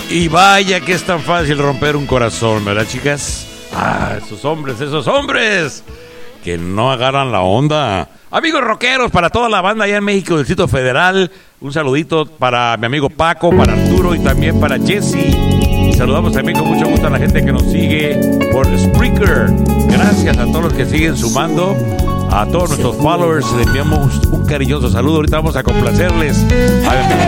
Y vaya que es tan fácil romper un corazón, ¿verdad, chicas? Esos hombres que no agarran la onda. Amigos rockeros, para toda la banda allá en México, del Distrito Federal, un saludito para mi amigo Paco, para Arturo y también para Jesse. Y saludamos también con mucho gusto a la gente que nos sigue por Spreaker. Gracias a todos los que siguen sumando. A todos nuestros followers les enviamos un cariñoso saludo. Ahorita vamos a complacerles a mi amigo